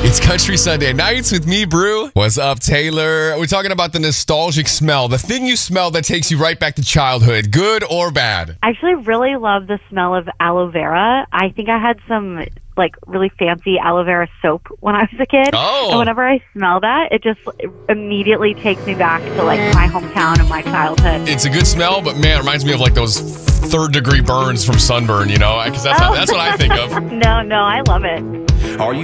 It's Country Sunday Nights with me, Brew. What's up, Taylor? We're talking about the nostalgic smell, the thing you smell that takes you right back to childhood, good or bad. I actually really love the smell of aloe vera. I think I had some really fancy aloe vera soap when I was a kid. Oh. And whenever I smell that, it just immediately takes me back to my hometown and my childhood. It's a good smell, but man, it reminds me of those third-degree burns from sunburn, because that's what I think of. No, I love it. Are you